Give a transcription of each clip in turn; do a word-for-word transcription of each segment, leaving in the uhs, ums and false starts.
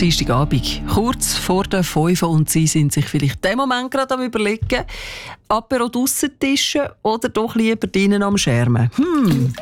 Dienstagabend, kurz vor der fünf und Sie sind sich vielleicht den Moment gerade am Überlegen, Apero draussen tischen oder doch lieber drinnen am Schermen. Hm.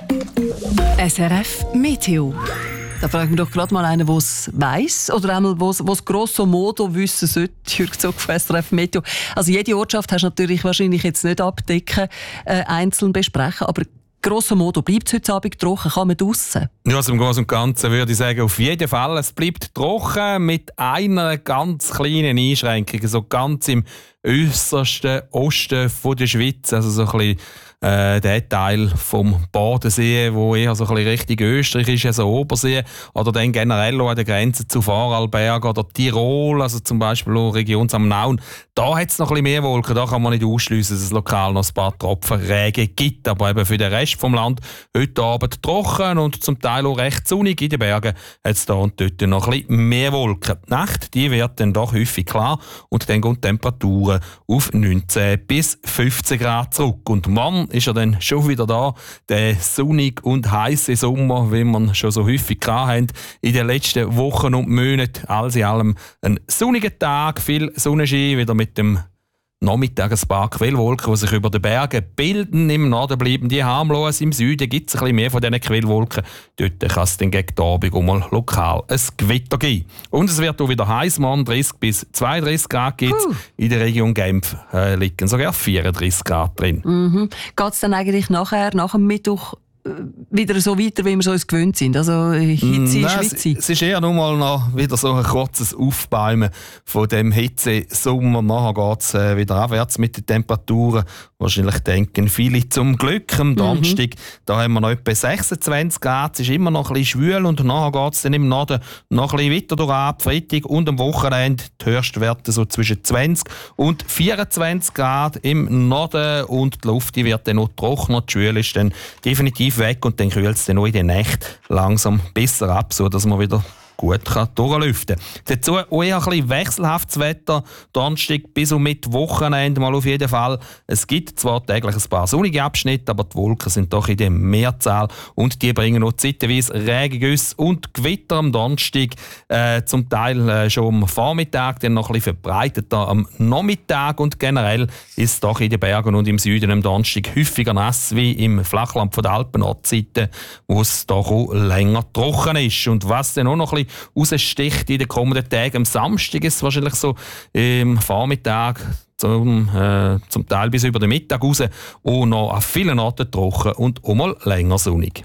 S R F Meteo. Da frage ich mich doch gerade mal einen, der es weiss oder einmal, der es grosso modo wissen sollte, Jürg Zock von S R F Meteo. Also jede Ortschaft hast du natürlich wahrscheinlich jetzt nicht abdecken, äh, einzeln besprechen, aber grosso modo bleibt es heute Abend trocken, kann man draussen? Ja, also im Großen und Ganzen würde ich sagen, auf jeden Fall. Es bleibt trocken mit einer ganz kleinen Einschränkung, so ganz im äußersten Osten von der Schweiz, also so ein bisschen äh, der Teil vom Bodensee, wo eher so ein bisschen Richtung Österreich ist, also Obersee, oder dann generell auch an der Grenze zu Vorarlberg oder Tirol, also zum Beispiel auch Region Samnaun. Da hat es noch ein bisschen mehr Wolken, da kann man nicht ausschliessen, dass es lokal noch ein paar Tropfen Regen gibt, aber eben für den Rest vom Land heute Abend trocken und zum Teil auch recht sonnig. In den Bergen hat es da und dort noch ein bisschen mehr Wolken. Die Nacht die wird dann doch häufig klar und dann gehen die Temperaturen auf neunzehn bis fünfzehn Grad zurück. Und morgen ist er dann schon wieder da, der sonnig und heiße Sommer, wie wir schon so häufig hatten in den letzten Wochen und Monaten. Alles in allem ein sonniger Tag, viel Sonnenschein, wieder mit dem Nachmittag ein paar Quellwolken, die sich über den Bergen bilden. Im Norden bleiben die harmlos, im Süden gibt es ein bisschen mehr von diesen Quellwolken. Dort kann es dann gegen den Abend auch mal lokal ein Gewitter geben. Und es wird auch wieder heiß, morgen dreißig bis zweiunddreißig Grad gibt es. Uh. In der Region Genf äh, liegen sogar vierunddreißig Grad drin. Mhm. Geht es dann eigentlich nachher, nach dem Mittwoch, wieder so weiter, wie wir so uns gewöhnt sind? Also Hitze, Nein, Schwitze? Es ist eher nur mal noch wieder so ein kurzes Aufbäumen von dem Hitze-Sommer. Nachher geht es äh, wieder abwärts mit den Temperaturen. Wahrscheinlich denken viele zum Glück am Donnerstag. Mhm. Da haben wir noch etwa sechsundzwanzig Grad. Es ist immer noch ein bisschen schwül und nachher geht es dann im Norden noch ein bisschen weiter durch ab. Freitag und am Wochenende die Höchstwerte so zwischen zwanzig und vierundzwanzig Grad im Norden und die Luft die wird dann noch trockener. Die Schwüle ist dann definitiv weg und dann kühlt es dann auch in der Nacht langsam besser ab, sodass man wieder gut durchlüften kann. Dazu auch eher ein bisschen wechselhaftes Wetter. Donnerstag bis und mit Wochenende mal auf jeden Fall. Es gibt zwar täglich ein paar sonnige Abschnitte, aber die Wolken sind doch in der Mehrzahl und die bringen noch zeitweise Regengüsse und Gewitter am Donnerstag. Äh, zum Teil äh, schon am Vormittag, dann noch ein bisschen verbreiteter am Nachmittag und generell ist es doch in den Bergen und im Süden am Donnerstag häufiger nass wie im Flachland von der Alpen-Nordseite, wo es doch auch länger trocken ist. Und was dann auch noch ein bisschen raussticht in den kommenden Tagen. Am Samstag ist es wahrscheinlich so im Vormittag zum, äh, zum Teil bis über den Mittag raus und noch an vielen Orten trocken und auch mal länger sonnig.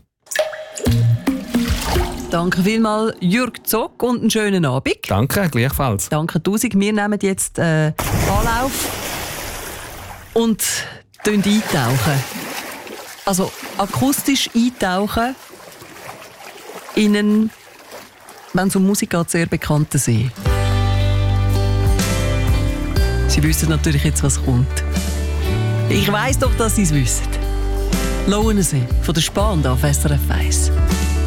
Danke vielmals, Jürg Zock, und einen schönen Abend. Danke, gleichfalls. Danke tausend. Wir nehmen jetzt äh, Anlauf und eintauchen. Also akustisch eintauchen in einen, wenn es um Musik geht, sehr bekannten See. Sie wissen natürlich jetzt, was kommt. Ich weiss doch, dass Sie es wissen. Lauensee von der Spahn auf S R F eins.